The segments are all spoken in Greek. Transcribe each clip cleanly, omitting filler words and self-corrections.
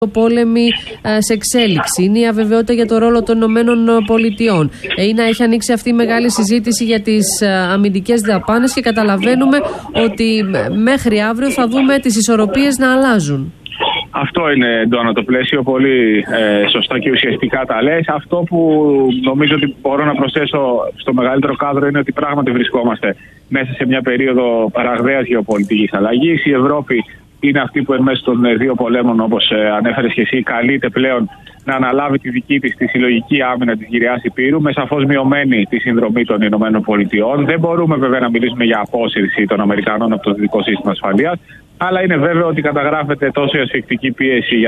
πόλεμοι σε εξέλιξη, είναι η αβεβαιότητα για το ρόλο των ΗΠΑ. Είναι να έχει ανοίξει αυτή η μεγάλη συζήτηση για τις αμυντικές δαπάνες και καταλαβαίνουμε ότι μέχρι αύριο θα δούμε τις ισορροπίες να αλλάζουν. Αυτό είναι, Ντόνα, το πλαίσιο. Πολύ σωστά και ουσιαστικά τα λες. Αυτό που νομίζω ότι μπορώ να προσθέσω στο μεγαλύτερο κάδρο είναι ότι πράγματι βρισκόμαστε μέσα σε μια περίοδο ραγδαίας γεωπολιτικής αλλαγής. Η Ευρώπη είναι αυτή που εν μέσω των δύο πολέμων, όπως ανέφερες και εσύ, καλείται πλέον να αναλάβει τη δική της τη συλλογική άμυνα της γυριάς Υπήρου, με σαφώς μειωμένη τη συνδρομή των ΗΠΑ. Δεν μπορούμε βέβαια να μιλήσουμε για απόσυρση των Αμερικανών από το δυτικό σύστημα ασφαλείας, αλλά είναι βέβαιο ότι καταγράφεται τόσο η ασφικτική πίεση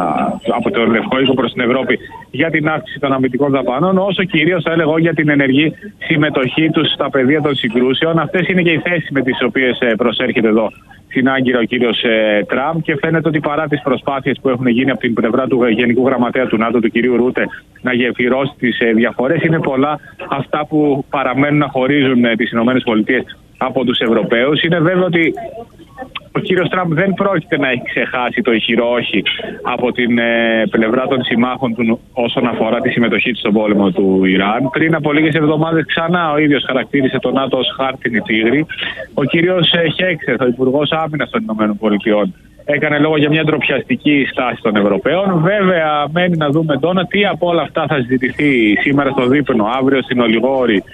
από το Λευκό Οίκο προς την Ευρώπη για την αύξηση των αμυντικών δαπανών, όσο κυρίως θα έλεγα για την ενεργή συμμετοχή τους στα πεδία των συγκρούσεων. Αυτές είναι και οι θέσεις με τις οποίες προσέρχεται εδώ στην Άγκυρα ο κύριος Τραμπ, και φαίνεται ότι παρά τις προσπάθειες που έχουν γίνει από την πλευρά του Γενικού Γραμματέα του ΝΑΤΟ, του κυρίου Ρούτε, να γεφυρώσει τις διαφορές, είναι πολλά αυτά που παραμένουν να χωρίζουν τις ΗΠΑ από τους Ευρωπαίους. Είναι βέβαιο ότι ο κύριος Τραμπ δεν πρόκειται να έχει ξεχάσει το ηχηρό όχι από την πλευρά των συμμάχων του όσον αφορά τη συμμετοχή του στον πόλεμο του Ιράν. Πριν από λίγες εβδομάδες ξανά ο ίδιος χαρακτήρισε το ΝΑΤΟ ως χάρτινη τίγρη. Ο κύριος Χέξερ, ο Υπουργός Άμυνας των ΗΠΑ, έκανε λόγο για μια ντροπιαστική στάση των Ευρωπαίων. Βέβαια, μένει να δούμε, Ντόνα, τι από όλα αυτά θα συζητηθεί σήμερα στο δείπνο, αύριο στην Ολιγόρη,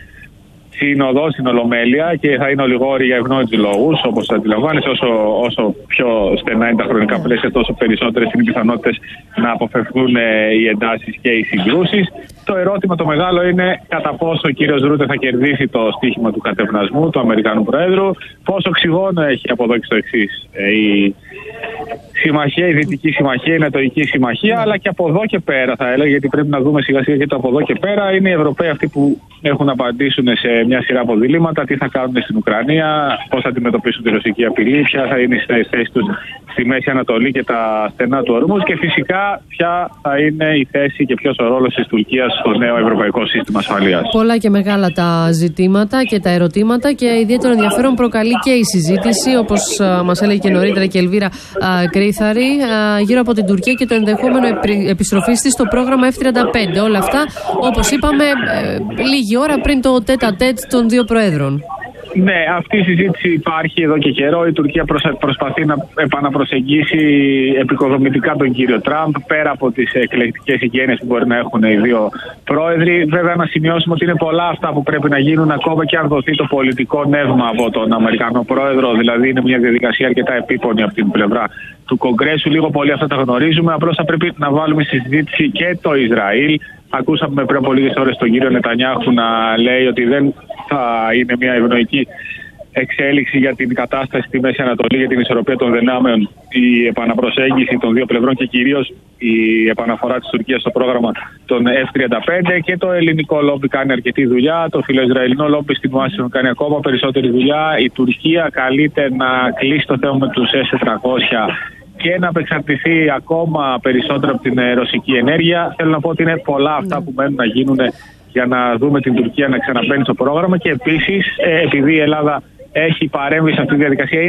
συνοδό στην Ολομέλεια, και θα είναι ολιγόροι για ευνόητους λόγους, όπως αντιλαμβάνεσαι. Όσο πιο στενά είναι τα χρονικά πλαίσια, τόσο περισσότερες είναι οι πιθανότητες να αποφευχθούν οι εντάσεις και οι συγκρούσεις. Το ερώτημα το μεγάλο είναι κατά πόσο ο κύριος Ρούτε θα κερδίσει το στοίχημα του κατευνασμού του Αμερικανού Προέδρου, πόσο οξυγόνο έχει από εδώ και στο εξής η συμμαχία, η Δυτική Συμμαχία, η Νατοϊκή Συμμαχία, αλλά και από εδώ και πέρα θα έλεγα, γιατί πρέπει να δούμε σιγά σιγά και το από εδώ και πέρα. Είναι οι Ευρωπαίοι αυτοί που έχουν να απαντήσουν σε μια σειρά από διλήμματα, τι θα κάνουν στην Ουκρανία, πώς θα αντιμετωπίσουν τη ρωσική απειλή, ποια θα είναι η θέση τους στη Μέση Ανατολή και τα στενά του ορμούς, και φυσικά ποια θα είναι η θέση και ποιος ο ρόλος της Τουρκίας στο νέο ευρωπαϊκό σύστημα ασφαλείας. Πολλά και μεγάλα τα ζητήματα και τα ερωτήματα, και ιδιαίτερο ενδιαφέρον προκαλεί και η συζήτηση, όπως μας έλεγε και νωρίτερα και η Ελβίρα Κρήθαρη, γύρω από την Τουρκία και το ενδεχόμενο επιστροφής της στο πρόγραμμα F-35. Όλα αυτά, όπως είπαμε, λίγη ώρα πριν το τέτα-τέτ των δύο προέδρων. Ναι, αυτή η συζήτηση υπάρχει εδώ και καιρό. Η Τουρκία προσπαθεί να επαναπροσεγγίσει επικοδομητικά τον κύριο Τραμπ, πέρα από τις εκλεκτικές εικένειες που μπορεί να έχουν οι δύο πρόεδροι. Βέβαια, να σημειώσουμε ότι είναι πολλά αυτά που πρέπει να γίνουν, ακόμα και αν δοθεί το πολιτικό νεύμα από τον Αμερικανό πρόεδρο. Δηλαδή, είναι μια διαδικασία αρκετά επίπονη από την πλευρά του Κογκρέσου. Λίγο πολύ αυτά τα γνωρίζουμε. Απλώς θα πρέπει να βάλουμε στη συζήτηση και το Ισραήλ. Ακούσαμε πριν από λίγες ώρες τον κύριο Νετανιάχου να λέει ότι δεν θα είναι μια ευνοϊκή εξέλιξη για την κατάσταση στη Μέση Ανατολή, για την ισορροπία των δυνάμεων, η επαναπροσέγγιση των δύο πλευρών και κυρίως η επαναφορά της Τουρκίας στο πρόγραμμα των F-35. Και το ελληνικό λόμπι κάνει αρκετή δουλειά. Το φιλοϊσραηλινό λόμπι στην Ουάσιγκτον κάνει ακόμα περισσότερη δουλειά. Η Τουρκία καλείται να κλείσει το θέμα με τους S-400 και να απεξαρτηθεί ακόμα περισσότερο από την ρωσική ενέργεια. Θέλω να πω ότι είναι πολλά αυτά που μένουν να γίνουν για να δούμε την Τουρκία να ξαναμπαίνει στο πρόγραμμα, και επίσης επειδή η Ελλάδα έχει παρέμβει σε αυτή τη διαδικασία,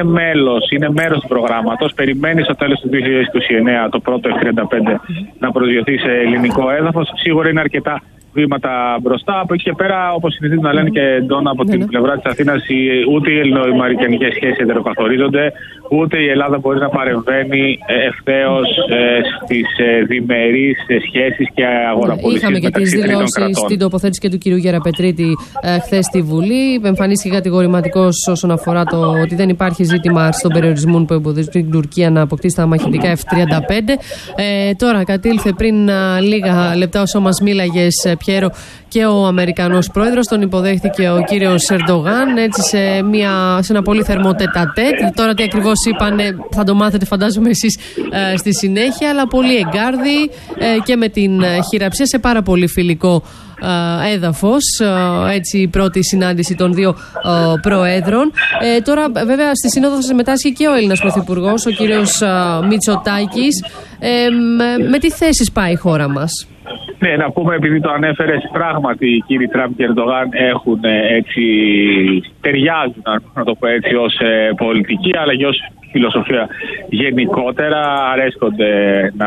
είναι μέρος του προγράμματος. Περιμένει στο τέλος του 2029 το πρώτο F-35 να προσγειωθεί σε ελληνικό έδαφος. Σίγουρα είναι αρκετά βήματα μπροστά. Από εκεί και πέρα, όπως συνηθίζουν να λένε και Ντόνα από την πλευρά της Αθήνας, ούτε οι ελληνοαμερικανικές σχέσεις εντεροκαθορίζονται, ούτε η Ελλάδα μπορεί να παρεμβαίνει ευθέως στις διμερείς σχέσεις και αγοραπολισίες. Είχαμε και τις δηλώσεις στην τοποθέτηση και του κυρίου Γεραπετρίτη χθες στη Βουλή. Εμφανίστηκε κατηγορηματικός όσον αφορά το ότι δεν υπάρχει ζήτημα στον περιορισμό που εμποδίζουν την Τουρκία να αποκτήσει τα μαχητικά F-35. Τώρα κατήλθε πριν λίγα λεπτά, όσο μας μίλαγες, Πιέρο, και ο Αμερικανός πρόεδρος. Τον υποδέχτηκε ο κύριος Ερντογάν, έτσι σε ένα πολύ θερμό τέτα-τέτ. Τώρα τι ακριβώς είπανε θα το μάθετε, φαντάζομαι εσείς, στη συνέχεια, αλλά πολύ εγκάρδι και με την χειραψία σε πάρα πολύ φιλικό έδαφος, έτσι η πρώτη συνάντηση των δύο προέδρων. Τώρα βέβαια στη Σύνοδο θα συμμετάσχει και ο Έλληνας Πρωθυπουργός, ο κύριος Μητσοτάκης. Με τι θέσεις πάει η χώρα μας? Ναι, να πούμε, επειδή το ανέφερες, πράγματι οι κύριοι Τραμπ και Ερντογάν ταιριάζουν, να το πω έτσι, ως πολιτική, αλλά και ως φιλοσοφία γενικότερα. Αρέσκονται να